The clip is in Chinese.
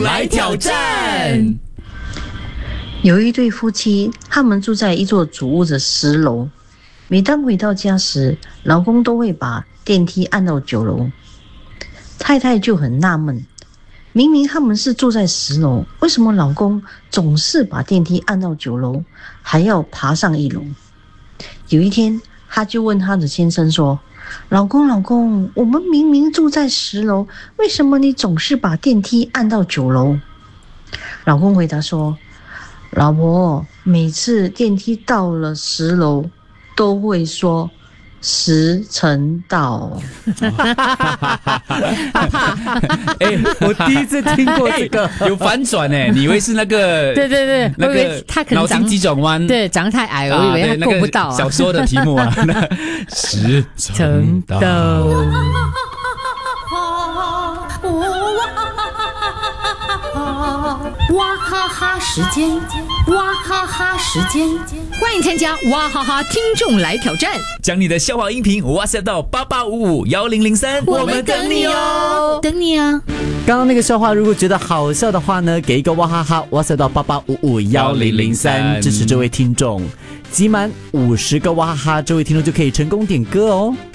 来挑战。 有一对夫妻，他们住在一座主屋的10楼。每当回到家时，老公都会把电梯按到9楼。太太就很纳闷，明明他们是住在10楼，为什么老公总是把电梯按到9楼，还要爬上1楼？有一天，她就问她的先生说：“老公，我们明明住在10楼，为什么你总是把电梯按到9楼？”老公回答说：“老婆，每次电梯到了10楼，都会说时辰到。” 我第一次听过这个，有反转你以为是那个？ 对， 那我以为他可能脑筋急转弯， 对，长得太矮，我以为他够不到小说的题目啊，时辰到。 哇哈哈时间，哇哈哈时间， 欢迎参加哇哈哈听众来挑战， 将你的笑话音频WhatsApp 到88551003， 我们等你哦， 等你啊！ 刚刚那个笑话，如果觉得好笑的话呢，给一个哇哈哈WhatsApp 到88551003，支持这位听众。集满50个哇哈哈，这位听众就可以成功点歌哦。